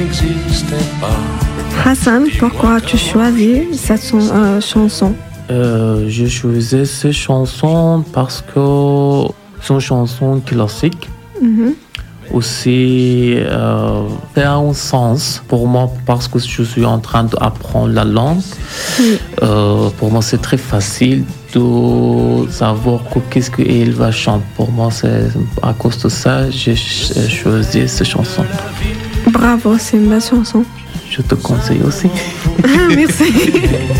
Hassan, pourquoi tu choisis cette chanson? Je choisis ces chansons parce que c'est une chanson classique. Aussi, c'est un sens pour moi parce que je suis en train d'apprendre la langue. Pour moi, c'est très facile de savoir qu'est-ce qu'elle va chanter. Pour moi, c'est à cause de ça que j'ai choisi cette chanson. Bravo, c'est une belle chanson. Je te conseille aussi. Merci.